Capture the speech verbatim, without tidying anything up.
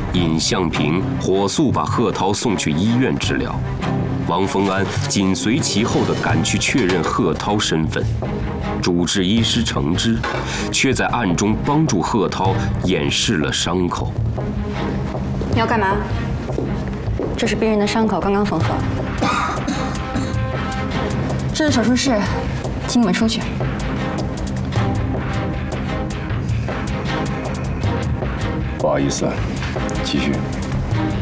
尹相平火速把贺涛送去医院治疗，王丰安紧随其后的赶去确认贺涛身份。主治医师程之却在暗中帮助贺涛掩饰了伤口。 你要干嘛？这是病人的伤口，刚刚缝合。这是手术室，请你们出去。 不好意思，继续。